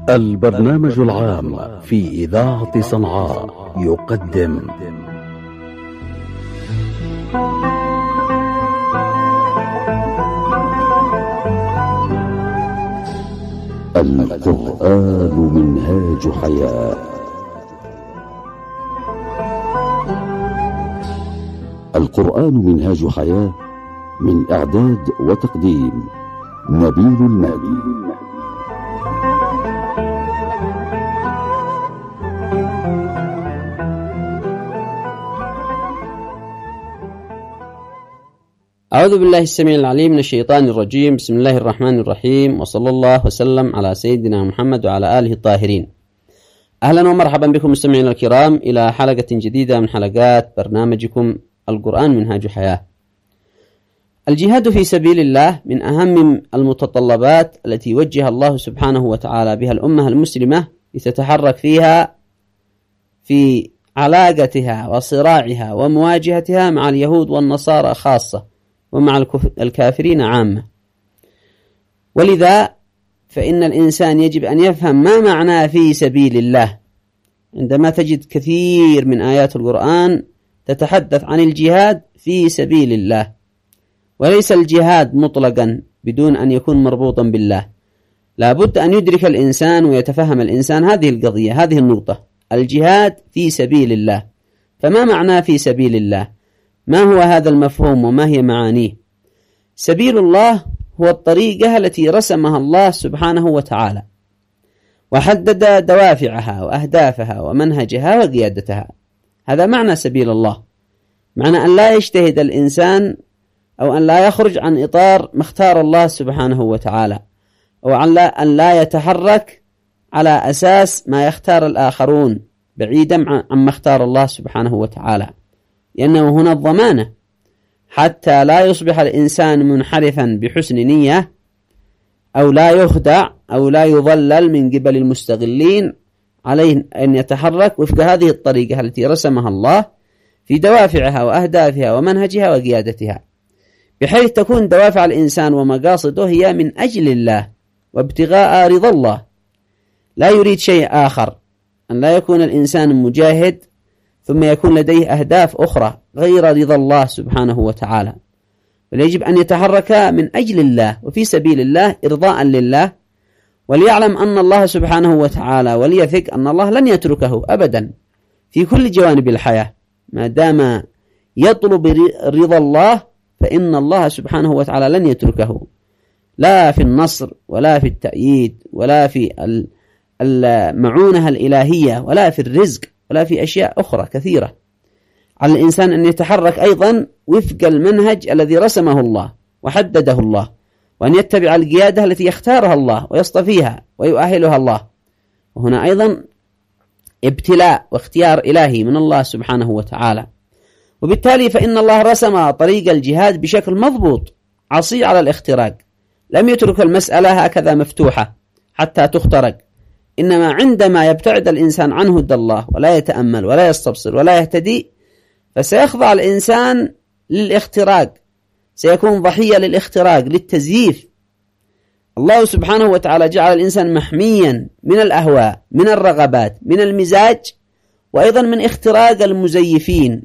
البرنامج العام في إذاعة صنعاء يقدم القرآن منهاج حياة. القرآن منهاج حياة، من إعداد وتقديم نبيل المالي. أعوذ بالله السميع العليم من الشيطان الرجيم. بسم الله الرحمن الرحيم، وصلى الله وسلم على سيدنا محمد وعلى آله الطاهرين. أهلا ومرحبا بكم مستمعينا الكرام إلى حلقة جديدة من حلقات برنامجكم القرآن منهاج حياة. الجهاد في سبيل الله من أهم المتطلبات التي وجه الله سبحانه وتعالى بها الأمة المسلمة لتتحرك فيها في علاقتها وصراعها ومواجهتها مع اليهود والنصارى خاصة، ومع الكافرين عامة. ولذا فإن الإنسان يجب أن يفهم ما معنى في سبيل الله. عندما تجد كثير من آيات القرآن تتحدث عن الجهاد في سبيل الله، وليس الجهاد مطلقا بدون أن يكون مربوطا بالله. لابد أن يدرك الإنسان ويتفهم الإنسان هذه القضية، هذه النقطة، الجهاد في سبيل الله. فما معنى في سبيل الله؟ ما هو هذا المفهوم وما هي معانيه؟ سبيل الله هو الطريقة التي رسمها الله سبحانه وتعالى، وحدد دوافعها وأهدافها ومنهجها وقيادتها. هذا معنى سبيل الله، معنى أن لا يجتهد الإنسان أو أن لا يخرج عن إطار ما اختار الله سبحانه وتعالى، أو أن لا يتحرك على أساس ما يختار الآخرون بعيدا عما اختار الله سبحانه وتعالى، لأنه هنا الضمانة حتى لا يصبح الإنسان منحرفا بحسن نية، أو لا يخدع أو لا يضلل من قبل المستغلين. عليه أن يتحرك وفق هذه الطريقة التي رسمها الله في دوافعها وأهدافها ومنهجها وقيادتها، بحيث تكون دوافع الإنسان ومقاصده هي من أجل الله وابتغاء رضا الله، لا يريد شيء آخر. أن لا يكون الإنسان مجاهد ثم يكون لديه أهداف أخرى غير رضا الله سبحانه وتعالى، بل يجب أن يتحرك من أجل الله وفي سبيل الله إرضاء لله، وليعلم أن الله سبحانه وتعالى، وليثق أن الله لن يتركه أبدا في كل جوانب الحياة. ما دام يطلب رضا الله فإن الله سبحانه وتعالى لن يتركه، لا في النصر ولا في التأييد ولا في المعونة الإلهية ولا في الرزق ولا في أشياء أخرى كثيرة. على الإنسان أن يتحرك أيضا وفق المنهج الذي رسمه الله وحدده الله، وأن يتبع القيادة التي يختارها الله ويصطفيها ويؤهلها الله. وهنا أيضا ابتلاء واختيار إلهي من الله سبحانه وتعالى. وبالتالي فإن الله رسم طريق الجهاد بشكل مضبوط عصي على الاختراق، لم يترك المسألة هكذا مفتوحة حتى تخترق، إنما عندما يبتعد الإنسان عنه هدى الله ولا يتأمل ولا يستبصر ولا يهتدي، فسيخضع الإنسان للاختراق، سيكون ضحية للاختراق للتزييف. الله سبحانه وتعالى جعل الإنسان محميا من الأهواء، من الرغبات، من المزاج، وأيضا من اختراق المزيفين،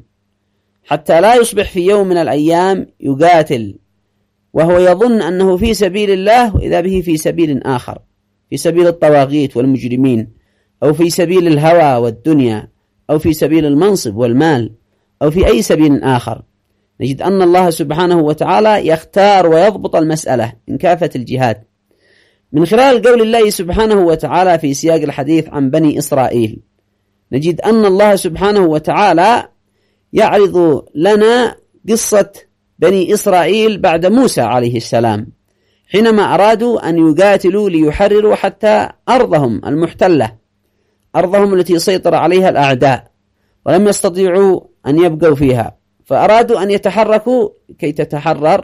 حتى لا يصبح في يوم من الأيام يقاتل وهو يظن أنه في سبيل الله، وإذا به في سبيل آخر، في سبيل الطواغيت والمجرمين، أو في سبيل الهوى والدنيا، أو في سبيل المنصب والمال، أو في أي سبيل آخر. نجد أن الله سبحانه وتعالى يختار ويضبط المسألة من كافة الجهاد من خلال قول الله سبحانه وتعالى في سياق الحديث عن بني إسرائيل. نجد أن الله سبحانه وتعالى يعرض لنا قصة بني إسرائيل بعد موسى عليه السلام، حينما أرادوا أن يقاتلوا ليحرروا حتى أرضهم المحتلة، أرضهم التي سيطر عليها الأعداء، ولم يستطيعوا أن يبقوا فيها، فأرادوا أن يتحركوا كي تتحرر،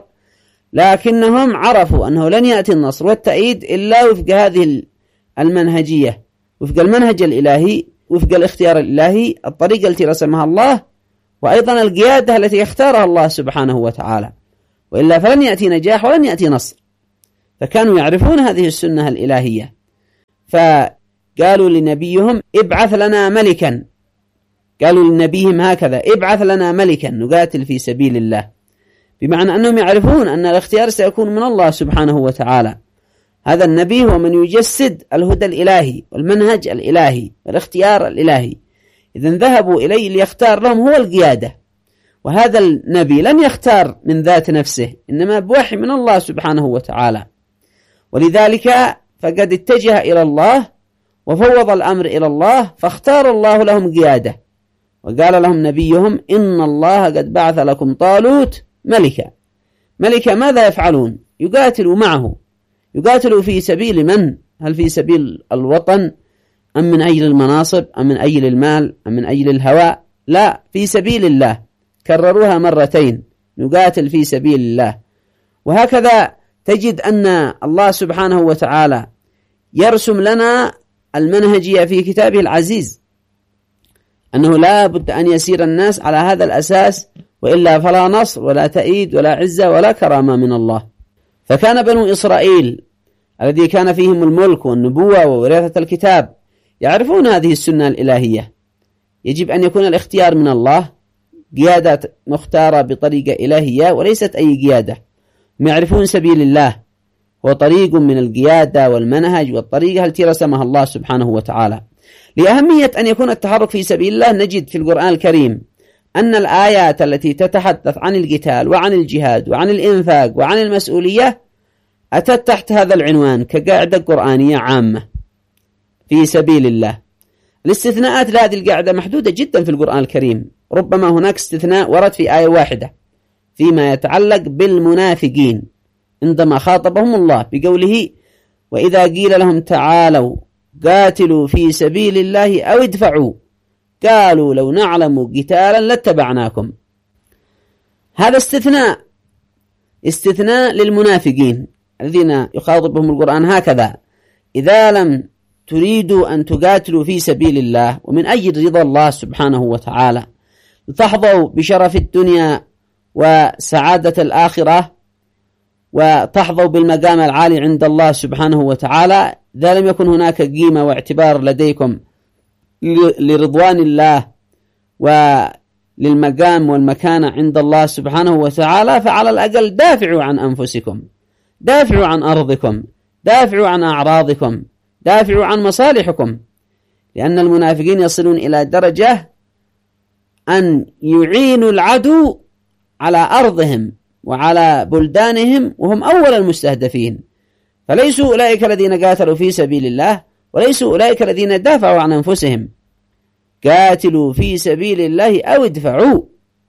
لكنهم عرفوا أنه لن يأتي النصر والتأييد إلا وفق هذه المنهجية، وفق المنهج الإلهي، وفق الاختيار الإلهي، الطريقة التي رسمها الله، وأيضا القيادة التي اختارها الله سبحانه وتعالى، وإلا فلن يأتي نجاح ولن يأتي نصر. فكانوا يعرفون هذه السنة الإلهية، قالوا لنبيهم ابعث لنا ملكا، قالوا لنبيهم هكذا ابعث لنا ملكا نقاتل في سبيل الله، بمعنى أنهم يعرفون أن الاختيار سيكون من الله سبحانه وتعالى. هذا النبي هو من يجسد الهدى الإلهي والمنهج الإلهي والاختيار الإلهي، إذن ذهبوا إليه ليختار لهم هو القيادة. وهذا النبي لم يختار من ذات نفسه، إنما بوحي من الله سبحانه وتعالى، ولذلك فقد اتجه إلى الله وفوض الأمر إلى الله، فاختار الله لهم قيادة، وقال لهم نبيهم إن الله قد بعث لكم طالوت ملكا. ملكا ماذا يفعلون؟ يقاتلوا معه. يقاتلوا في سبيل من؟ هل في سبيل الوطن أم من أجل المناصب أم من أجل المال أم من أجل الهواء؟ لا، في سبيل الله. كرروها مرتين، نقاتل في سبيل الله. وهكذا تجد أن الله سبحانه وتعالى يرسم لنا المنهجية في كتابه العزيز، أنه لا بد أن يسير الناس على هذا الأساس، وإلا فلا نصر ولا تأييد ولا عزة ولا كرامة من الله. فكان بنو إسرائيل الذي كان فيهم الملك والنبوة ووراثة الكتاب يعرفون هذه السنة الإلهية. يجب أن يكون الاختيار من الله، قيادة مختارة بطريقة إلهية وليست أي قيادة. هم يعرفون سبيل الله هو طريق من القيادة والمنهج والطريقة التي رسمها الله سبحانه وتعالى. لأهمية أن يكون التحرك في سبيل الله نجد في القرآن الكريم أن الآيات التي تتحدث عن القتال وعن الجهاد وعن الإنفاق وعن المسؤولية أتت تحت هذا العنوان كقاعدة قرآنية عامة في سبيل الله. الاستثناءات لهذه القاعدة محدودة جدا في القرآن الكريم، ربما هناك استثناء ورد في آية واحدة فيما يتعلق بالمنافقين عندما خاطبهم الله بقوله وإذا قيل لهم تعالوا قاتلوا في سبيل الله أو ادفعوا قالوا لو نعلم قتالا لاتبعناكم. هذا استثناء للمنافقين الذين يخاطبهم القرآن هكذا: إذا لم تريدوا أن تقاتلوا في سبيل الله ومن أجل رضا الله سبحانه وتعالى تحظوا بشرف الدنيا وسعادة الآخرة وتحظوا بالمقام العالي عند الله سبحانه وتعالى، إذا لم يكن هناك قيمة واعتبار لديكم لرضوان الله وللمقام والمكانة عند الله سبحانه وتعالى، فعلى الأقل دافعوا عن أنفسكم، دافعوا عن أرضكم، دافعوا عن أعراضكم، دافعوا عن مصالحكم. لأن المنافقين يصلون إلى درجة أن يعينوا العدو على أرضهم وعلى بلدانهم وهم أول المستهدفين. فليسوا أولئك الذين قاتلوا في سبيل الله، وليسوا أولئك الذين دافعوا عن أنفسهم. قاتلوا في سبيل الله أو ادفعوا.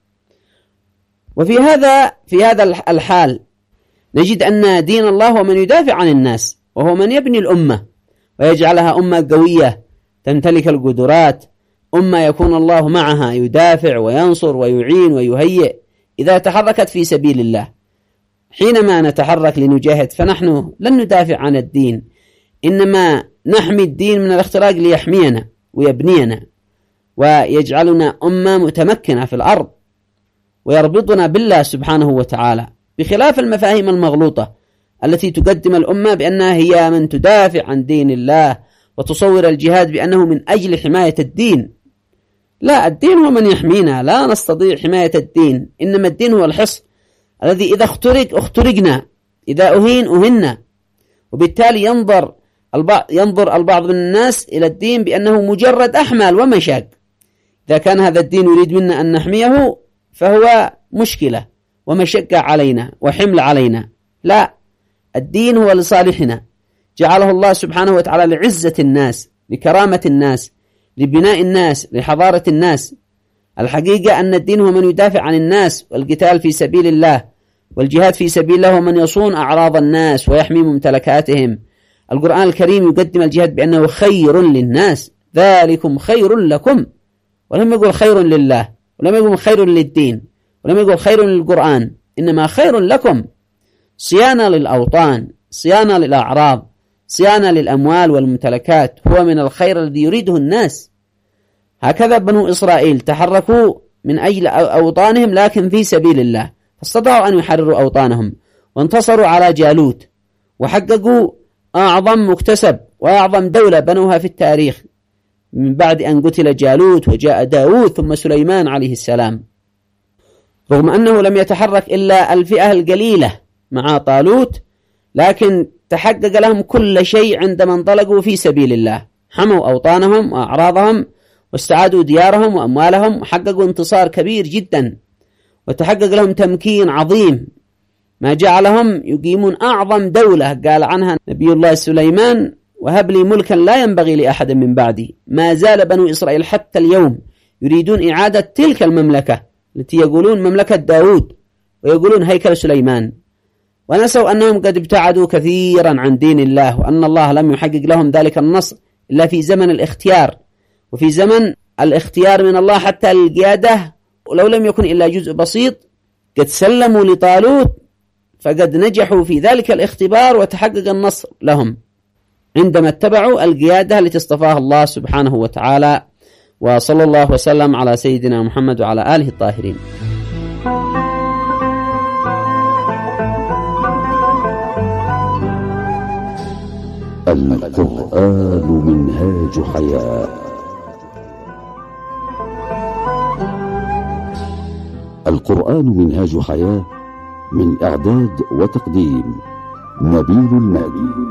وفي هذا الحال نجد أن دين الله هو من يدافع عن الناس، وهو من يبني الأمة ويجعلها أمة قوية تمتلك القدرات، أمة يكون الله معها يدافع وينصر ويعين ويهيئ إذا تحركت في سبيل الله. حينما نتحرك لنجاهد فنحن لن ندافع عن الدين، إنما نحمي الدين من الاختراق ليحمينا ويبنينا ويجعلنا أمة متمكنة في الأرض ويربطنا بالله سبحانه وتعالى، بخلاف المفاهيم المغلوطة التي تقدم الأمة بأنها هي من تدافع عن دين الله وتصور الجهاد بأنه من أجل حماية الدين. لا، الدين هو من يحمينا، لا نستطيع حماية الدين، إنما الدين هو الحصن الذي إذا اخترقنا، إذا أهنا. وبالتالي ينظر البعض من الناس إلى الدين بأنه مجرد أحمال ومشاق. إذا كان هذا الدين يريد منا أن نحميه فهو مشكلة ومشقة علينا وحمل علينا. لا، الدين هو لصالحنا، جعله الله سبحانه وتعالى لعزة الناس، لكرامة الناس، لبناء الناس، لحضارة الناس. الحقيقة أن الدين هو من يدافع عن الناس، والقتال في سبيل الله والجهاد في سبيل الله هو من يصون أعراض الناس ويحمي ممتلكاتهم. القرآن الكريم يقدم الجهاد بأنه خير للناس، ذلكم خير لكم، ولم يقل خير لله، ولم يقل خير للدين، ولم يقل خير للقرآن، إنما خير لكم. صيانة للأوطان، صيانة للأعراض، صيانة للأموال والممتلكات هو من الخير الذي يريده الناس. هكذا بنو إسرائيل تحركوا من أجل أوطانهم لكن في سبيل الله، فاستطاعوا أن يحرروا أوطانهم وانتصروا على جالوت وحققوا أعظم مكتسب وأعظم دولة بنوها في التاريخ من بعد أن قتل جالوت وجاء داود ثم سليمان عليه السلام، رغم أنه لم يتحرك إلا الفئة القليلة مع طالوت، لكن تحقق لهم كل شيء عندما انطلقوا في سبيل الله، حموا أوطانهم وأعراضهم واستعادوا ديارهم وأموالهم، وحققوا انتصار كبير جدا، وتحقق لهم تمكين عظيم ما جعلهم يقيمون أعظم دولة قال عنها نبي الله سليمان: وهب لي ملكا لا ينبغي لأحد من بعدي. ما زال بنو إسرائيل حتى اليوم يريدون إعادة تلك المملكة التي يقولون مملكة داود ويقولون هيكل سليمان، ونسوا أنهم قد ابتعدوا كثيرا عن دين الله، وأن الله لم يحقق لهم ذلك النصر إلا في زمن الاختيار، وفي زمن الاختيار من الله حتى القيادة، ولو لم يكن إلا جزء بسيط قد سلموا لطالوت، فقد نجحوا في ذلك الاختبار وتحقق النصر لهم عندما اتبعوا القيادة التي اصطفاها الله سبحانه وتعالى. وصلى الله وسلم على سيدنا محمد وعلى آله الطاهرين. القرآن منهاج حياة. القرآن منهاج حياة، من إعداد وتقديم نبيل المالي.